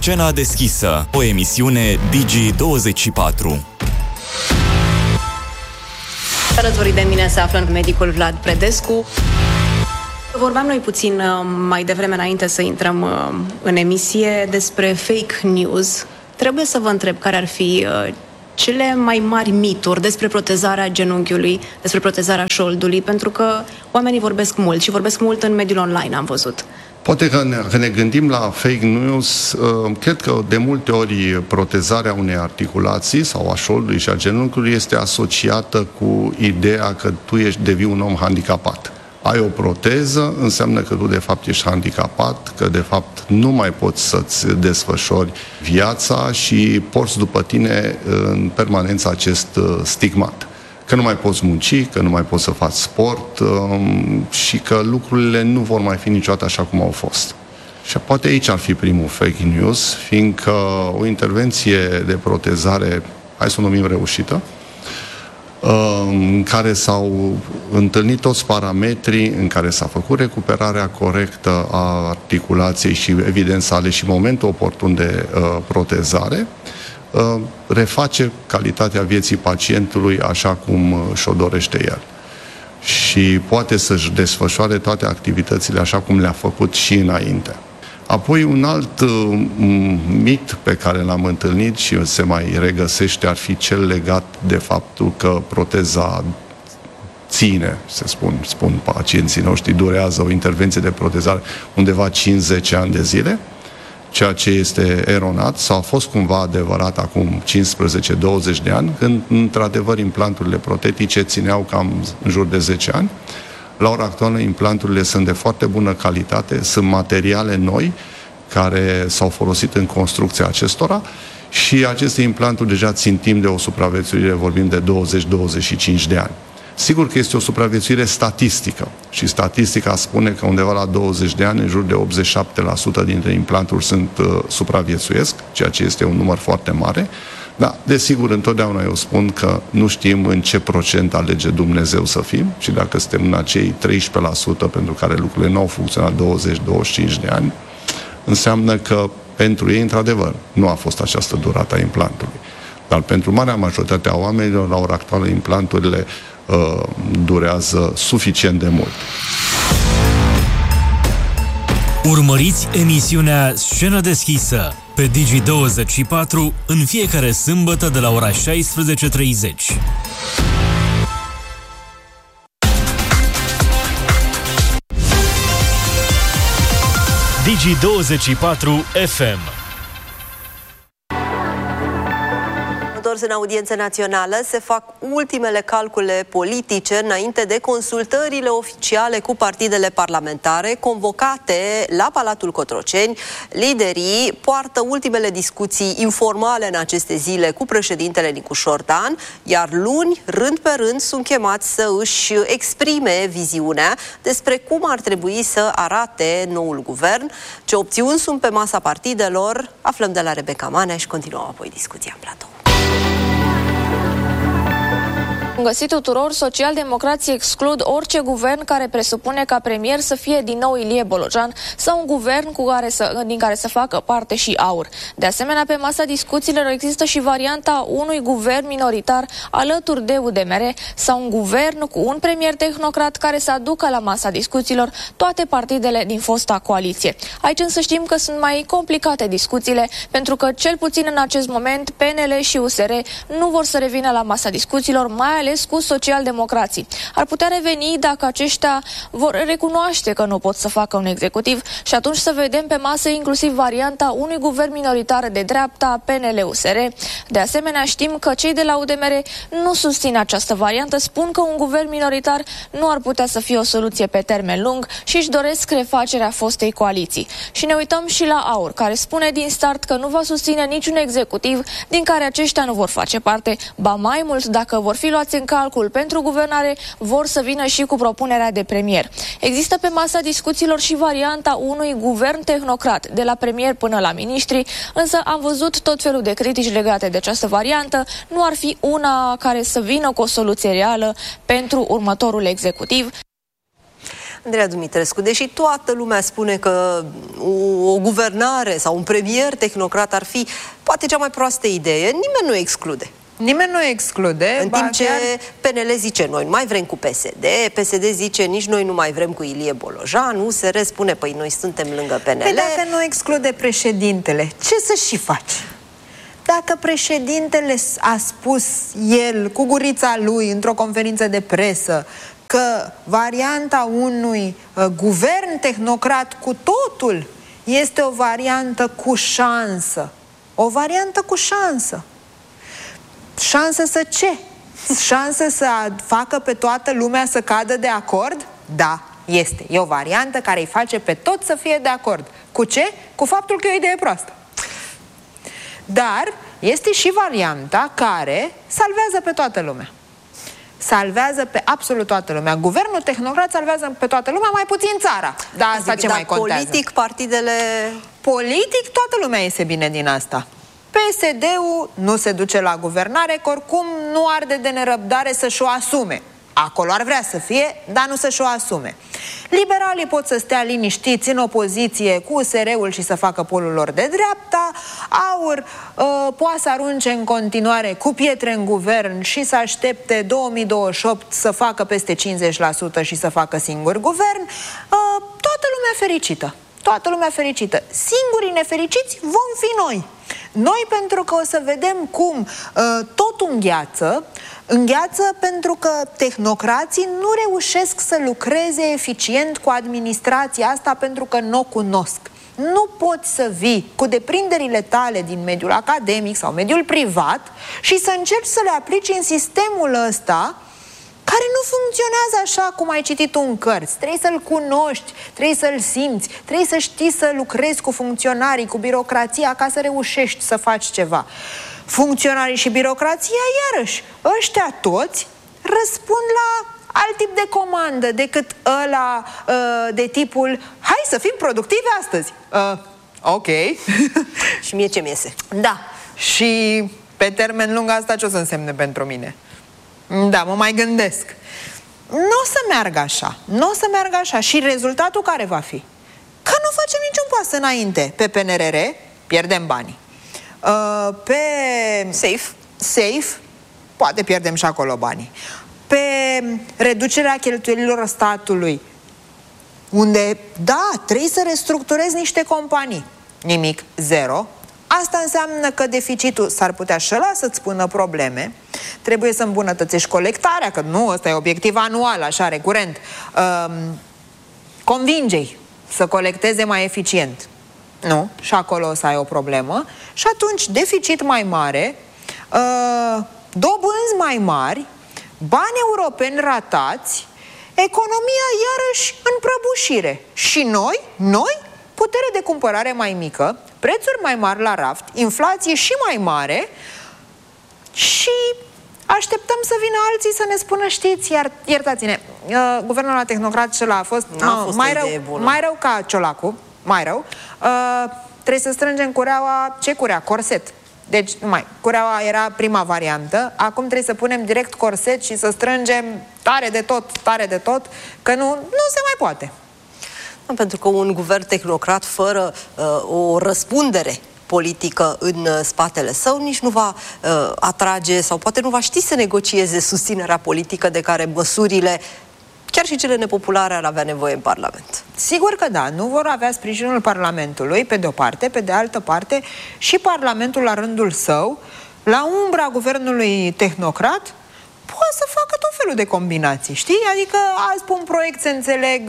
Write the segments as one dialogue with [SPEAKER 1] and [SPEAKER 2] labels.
[SPEAKER 1] Scena deschisă, o emisiune Digi24.
[SPEAKER 2] Alături de mine se află medicul Vlad Predescu. Vorbeam noi puțin mai devreme înainte să intrăm în emisie despre fake news. Trebuie să vă întreb care ar fi cele mai mari mituri despre protezarea genunchiului, despre protezarea șoldului, pentru că oamenii vorbesc mult și vorbesc mult în mediul online, am văzut.
[SPEAKER 3] Poate că ne gândim la fake news, cred că de multe ori protezarea unei articulații sau a șoldului și a genunchiului este asociată cu ideea că tu devii un om handicapat. Ai o proteză, înseamnă că tu de fapt ești handicapat, că de fapt nu mai poți să-ți desfășori viața și porți după tine în permanență acest stigmat. Că nu mai poți munci, că nu mai poți să faci sport și că lucrurile nu vor mai fi niciodată așa cum au fost. Și poate aici ar fi primul fake news, fiindcă o intervenție de protezare, hai să o numim reușită, în care s-au întâlnit toți parametrii, în care s-a făcut recuperarea corectă a articulației și evident s-a ales și momentul oportun de protezare, reface calitatea vieții pacientului așa cum și-o dorește el. Și poate să-și desfășoare toate activitățile așa cum le-a făcut și înainte. Apoi un alt mit pe care l-am întâlnit și se mai regăsește ar fi cel legat de faptul că proteza ține, spun pacienții noștri, durează o intervenție de protezare undeva 5-10 ani de zile, ceea ce este eronat sau a fost cumva adevărat acum 15-20 de ani, când într-adevăr implanturile protetice țineau cam în jur de 10 ani. La ora actuală, implanturile sunt de foarte bună calitate, sunt materiale noi care s-au folosit în construcția acestora și aceste implanturi deja țin timp de o supraviețuire, vorbim de 20-25 de ani. Sigur că este o supraviețuire statistică și statistica spune că undeva la 20 de ani, în jur de 87% dintre implanturi supraviețuiesc, ceea ce este un număr foarte mare. Da, desigur, întotdeauna eu spun că nu știm în ce procent alege Dumnezeu să fim și dacă suntem în acei 13% pentru care lucrurile nu au funcționat 20-25 de ani, înseamnă că pentru ei, într-adevăr, nu a fost această durată a implantului. Dar pentru marea majoritate a oamenilor, la ora actuală, implanturile durează suficient de mult.
[SPEAKER 4] Urmăriți emisiunea Scenă deschisă pe Digi24 în fiecare sâmbătă de la ora 16:30. Digi24 FM.
[SPEAKER 5] În audiență națională se fac ultimele calcule politice înainte de consultările oficiale cu partidele parlamentare convocate la Palatul Cotroceni. Liderii poartă ultimele discuții informale în aceste zile cu președintele Nicușor Dan, iar luni, rând pe rând, sunt chemați să își exprime viziunea despre cum ar trebui să arate noul guvern. Ce opțiuni sunt pe masa partidelor? Aflăm de la Rebecca Manea și continuăm apoi discuția în platou.
[SPEAKER 6] Bun găsit tuturor, socialdemocrații exclud orice guvern care presupune ca premier să fie din nou Ilie Bolojan sau un guvern din care să facă parte și AUR. De asemenea, pe masa discuțiilor există și varianta unui guvern minoritar alături de UDMR sau un guvern cu un premier tehnocrat care să aducă la masa discuțiilor toate partidele din fosta coaliție. Aici însă știm că sunt mai complicate discuțiile, pentru că cel puțin în acest moment PNL și USR nu vor să revină la masa discuțiilor, mai ales cu socialdemocrații. Ar putea reveni dacă aceștia vor recunoaște că nu pot să facă un executiv și atunci să vedem pe masă inclusiv varianta unui guvern minoritar de dreapta, PNL-USR. De asemenea, știm că cei de la UDMR nu susțin această variantă, spun că un guvern minoritar nu ar putea să fie o soluție pe termen lung și își doresc refacerea fostei coaliții. Și ne uităm și la AUR, care spune din start că nu va susține niciun executiv din care aceștia nu vor face parte, ba mai mult, dacă vor fi luați în calcul pentru guvernare, vor să vină și cu propunerea de premier. Există pe masa discuțiilor și varianta unui guvern tehnocrat, de la premier până la miniștri, însă am văzut tot felul de critici legate de această variantă. Nu ar fi una care să vină cu o soluție reală pentru următorul executiv.
[SPEAKER 5] Andreea Dumitrescu, deși toată lumea spune că o guvernare sau un premier tehnocrat ar fi poate cea mai proastă idee, nimeni nu exclude.
[SPEAKER 7] Nimeni nu exclude.
[SPEAKER 5] În timp ce PNL zice noi nu mai vrem cu PSD, PSD zice nici noi nu mai vrem cu Ilie Bolojan, USR spune păi noi suntem lângă PNL.
[SPEAKER 7] Păi dacă nu exclude președintele, ce să și faci? Dacă președintele a spus el cu gurița lui într-o conferință de presă că varianta unui guvern tehnocrat cu totul este o variantă cu șansă. O variantă cu șansă. Șansă să ce? Șansă să facă pe toată lumea să cadă de acord? Da, este. E o variantă care îi face pe toți să fie de acord. Cu ce? Cu faptul că e o idee proastă. Dar este și varianta care salvează pe toată lumea. Salvează pe absolut toată lumea. Guvernul tehnocrat salvează pe toată lumea, mai puțin țara. Dar asta ce mai contează?
[SPEAKER 5] Politic, partidele...
[SPEAKER 7] Politic, toată lumea iese bine din asta. PSD-ul nu se duce la guvernare, că oricum nu arde de nerăbdare să-și o asume. Acolo ar vrea să fie, dar nu să-și o asume. Liberalii pot să stea liniștiți în opoziție cu USR-ul și să facă polul lor de dreapta. AUR poate să arunce în continuare cu pietre în guvern și să aștepte 2028 să facă peste 50% și să facă singur guvern. Toată lumea fericită. Toată lumea fericită. Singurii nefericiți vom fi noi. Noi pentru că o să vedem cum totul îngheață pentru că tehnocrații nu reușesc să lucreze eficient cu administrația asta pentru că nu o cunosc. Nu poți să vii cu deprinderile tale din mediul academic sau mediul privat și să încerci să le aplici în sistemul ăsta care nu funcționează așa cum ai citit tu în cărți. Trebuie să-l cunoști, trebuie să-l simți, trebuie să știi să lucrezi cu funcționarii, cu birocrația ca să reușești să faci ceva. Funcționarii și birocrația, iarăși, ăștia toți răspund la alt tip de comandă decât ăla de tipul hai să fim productivi astăzi. Ok.
[SPEAKER 5] Și mie ce-mi iese.
[SPEAKER 7] Da. Și pe termen lung asta ce o să însemne pentru mine? Da, mă mai gândesc. Nu o să meargă așa. Nu o să meargă așa. Și rezultatul care va fi? Că nu facem niciun pas înainte. Pe PNRR pierdem banii. Pe Safe poate pierdem și acolo banii. Pe reducerea cheltuielilor statului, unde, da, trebuie să restructurezi niște companii. Nimic, zero. Asta înseamnă că deficitul s-ar putea și ăla să-ți pună probleme. Trebuie să îmbunătățești colectarea, că nu, ăsta e obiectiv anual, așa, recurent. Convinge-i să colecteze mai eficient. Nu, și acolo o să ai o problemă. Și atunci, deficit mai mare, dobânzi mai mari, bani europeni ratați, economia iarăși în prăbușire. Și noi, putere de cumpărare mai mică, prețuri mai mari la raft, inflație și mai mare și așteptăm să vină alții să ne spună, știți, iertați-ne, guvernul la tehnocrat ăla a fost, mai rău ca Ciolacu, mai rău. Trebuie să strângem cureaua, ce curea? Corset. Deci, cureaua era prima variantă, acum trebuie să punem direct corset și să strângem tare de tot, că nu se mai poate.
[SPEAKER 5] Pentru că un guvern tehnocrat fără o răspundere politică în spatele său nici nu va atrage sau poate nu va ști să negocieze susținerea politică de care măsurile, chiar și cele nepopulare, ar avea nevoie în Parlament.
[SPEAKER 7] Sigur că da, nu vor avea sprijinul Parlamentului, pe de o parte, pe de altă parte, și Parlamentul la rândul său, la umbra guvernului tehnocrat, poate să facă tot felul de combinații, știi? Adică azi pe un proiect se înțeleg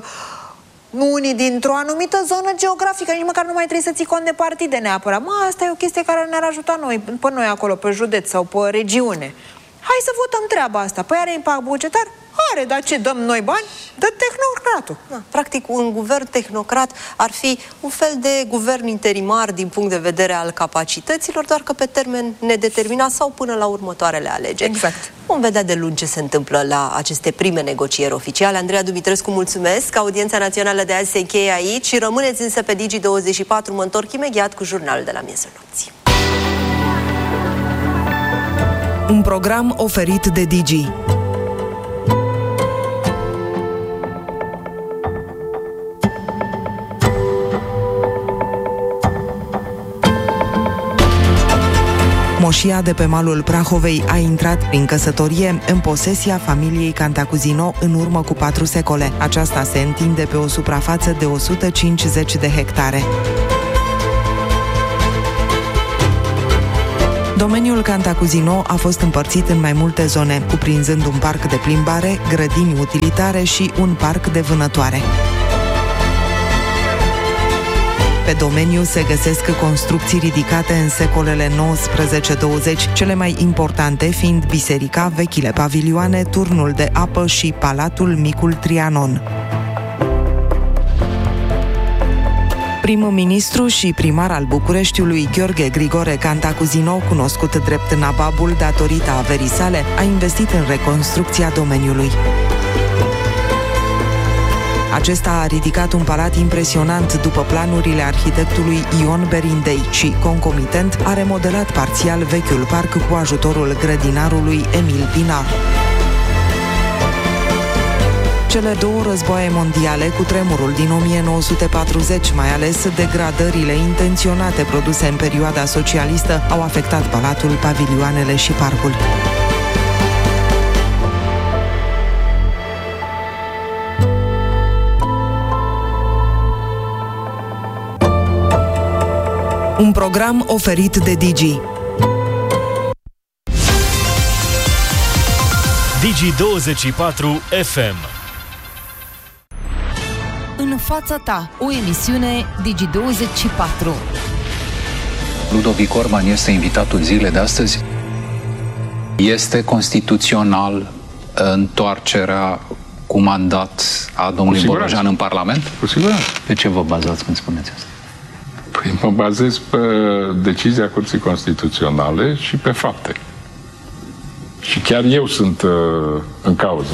[SPEAKER 7] unii dintr-o anumită zonă geografică, nici măcar nu mai trebuie să ții cont de partide neapărat. Asta e o chestie care ne-ar ajuta pe noi acolo, pe județ sau pe regiune. Hai să votăm treaba asta. Păi are impact bugetar? Are, dar ce, dăm noi bani? Dă tehnocratul.
[SPEAKER 5] Da, practic, un guvern tehnocrat ar fi un fel de guvern interimar din punct de vedere al capacităților, doar că pe termen nedeterminat sau până la următoarele alegeri.
[SPEAKER 7] Exact.
[SPEAKER 5] Vom vedea de luni ce se întâmplă la aceste prime negocieri oficiale. Andreea Dumitrescu, mulțumesc. Audiența națională de azi se încheie aici și rămâneți însă pe Digi24. Mă întorc imediat cu jurnalul de la miezul nopții.
[SPEAKER 8] Un program oferit de Digi. Moșia de pe malul Prahovei a intrat prin căsătorie în posesia familiei Cantacuzino în urmă cu 4 secole. Aceasta se întinde pe o suprafață de 150 de hectare. Domeniul Cantacuzino a fost împărțit în mai multe zone, cuprinzând un parc de plimbare, grădini utilitare și un parc de vânătoare. Pe domeniu se găsesc construcții ridicate în secolele 19-20, cele mai importante fiind biserica, vechile pavilioane, turnul de apă și palatul Micul Trianon. Prim-ministru și primar al Bucureștiului, Gheorghe Grigore Cantacuzino, cunoscut drept Nababul datorită averii sale, a investit în reconstrucția domeniului. Acesta a ridicat un palat impresionant după planurile arhitectului Ion Berindei și, concomitent, a remodelat parțial vechiul parc cu ajutorul grădinarului Emil Pinar. Cele 2 războaie mondiale, cu tremurul din 1940, mai ales degradările intenționate produse în perioada socialistă, au afectat palatul, pavilioanele și parcul. Un program oferit de Digi.
[SPEAKER 4] Digi24 FM.
[SPEAKER 8] În fața ta, o emisiune Digi24.
[SPEAKER 9] Ludovic Orban este invitatul zilei de astăzi. Este constituțional întoarcerea cu mandat a domnului Bolojan în Parlament?
[SPEAKER 10] Cu siguranță.
[SPEAKER 9] Pe ce vă bazați când spuneți asta?
[SPEAKER 10] Păi mă bazez pe decizia Curții Constituționale și pe fapte. Și chiar eu sunt în cauză.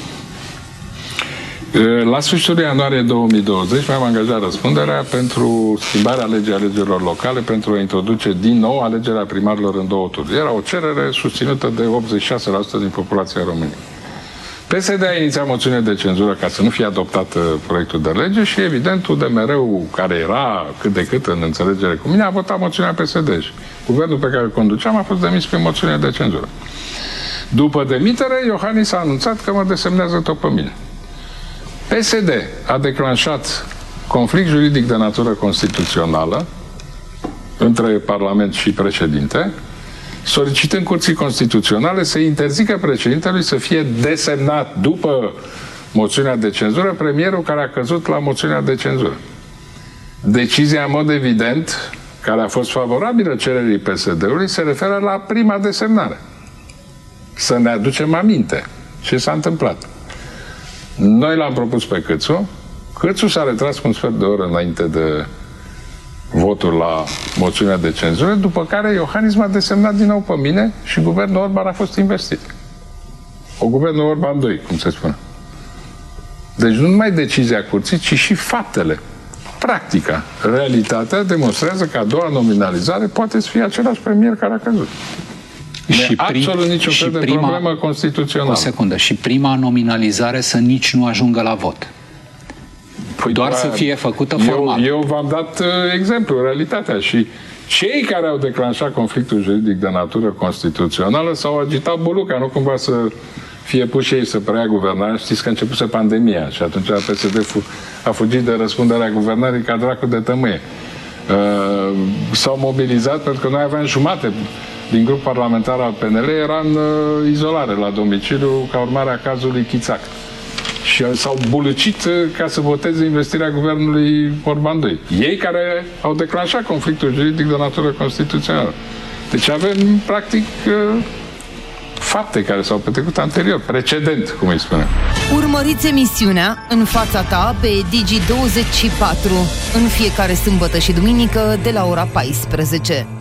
[SPEAKER 10] La sfârșitul ianuarie 2020 mi-am angajat răspunderea pentru schimbarea legii alegerilor locale, pentru a introduce din nou alegerea primarilor în 2 tururi. Era o cerere susținută de 86% din populația României. PSD a inițiat moțiune de cenzură ca să nu fie adoptat proiectul de lege și, evident, UDMR-ul, care era cât de cât în înțelegere cu mine, a votat moțiunea PSD. Guvernul pe care îl conduceam a fost demis prin moțiune de cenzură. După demitere, Iohannis a anunțat că mă desemnează tot pe mine. PSD a declanșat conflict juridic de natură constituțională între Parlament și președinte, solicitând Curții Constituționale să interzică președintelui să fie desemnat după moțiunea de cenzură premierul care a căzut la moțiunea de cenzură. Decizia, în mod evident, care a fost favorabilă cererii PSD-ului, se referă la prima desemnare. Să ne aducem aminte ce s-a întâmplat. Noi l-am propus pe Câțu. Câțu s-a retras cu un sfert de oră înainte de votul la moțiunea de cenzură, după care Iohannis m-a desemnat din nou pe mine și guvernul Orban a fost investit. O guvernul Orban 2, cum se spune. Deci nu numai decizia curții, ci și faptele. Practica, realitatea demonstrează că a doua nominalizare poate să fie același premier care a căzut. Și absolut niciun fel de problemă constituțională.
[SPEAKER 9] O secundă. Și prima nominalizare să nici nu ajungă la vot. Păi doar să fie făcută formal.
[SPEAKER 10] Eu v-am dat exemplu, realitatea. Și cei care au declanșat conflictul juridic de natură constituțională s-au agitat buluca, nu cumva să fie puși ei să preia guvernarea. Știți că începuse pandemia și atunci PSD a fugit de răspunderea guvernării ca dracu de tămâie. S-au mobilizat pentru că noi aveam jumate din grup parlamentar al PNL era în izolare la domiciliu ca urmare a cazului Chițac. Și s-au bulucit ca să voteze investirea guvernului Orban 2. Ei care au declanșat conflictul juridic de natură constituțională. Deci avem, practic, fapte care s-au petrecut anterior, precedent, cum îi spunem.
[SPEAKER 8] Urmăriți emisiunea În fața ta pe Digi24 în fiecare sâmbătă și duminică de la ora 14.